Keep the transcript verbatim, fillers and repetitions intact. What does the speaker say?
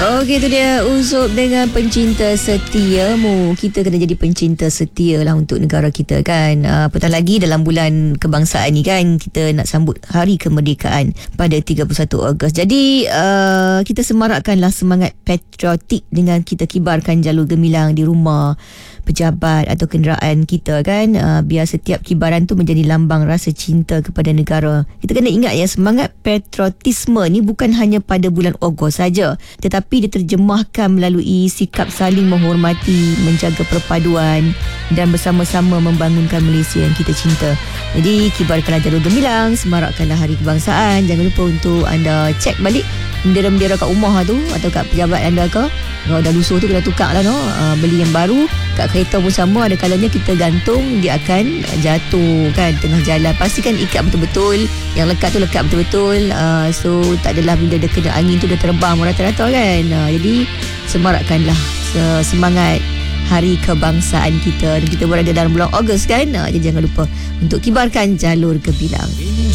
Okey, itu dia Uzub dengan pencinta setiamu. Kita kena jadi pencinta setia lah untuk negara kita kan. Uh, apatah lagi dalam bulan kebangsaan ni kan, kita nak sambut Hari Kemerdekaan pada tiga puluh satu Ogos. Jadi uh, kita semarakkanlah semangat patriotik dengan kita kibarkan jalur gemilang di rumah, pejabat atau kenderaan kita kan. Uh, biar setiap kibaran tu menjadi lambang rasa cinta kepada negara. Kita kena ingat ya, semangat patriotisme ni bukan hanya pada bulan Ogos saja, tetapi diterjemahkan melalui sikap saling menghormati, menjaga perpaduan dan bersama-sama membangunkan Malaysia yang kita cinta. Jadi kibarkanlah jalur gemilang, semarakkanlah Hari Kebangsaan. Jangan lupa untuk anda cek balik bendera-bendera kat rumah tu atau kat pejabat anda ke. Kalau dah lusuh tu kena tukar lah no. Uh, beli yang baru. Kat kereta pun sama, ada kalanya kita gantung, dia akan jatuh kan tengah jalan. Pastikan ikat betul-betul, yang lekat tu lekat betul-betul. uh, So tak adalah bila dia kena angin tu dia terbang merata-rata kan. uh, Jadi semarakkanlah semangat Hari Kebangsaan kita. Dan kita berada dalam bulan Ogos kan. uh, Jadi jangan lupa untuk kibarkan jalur gemilang.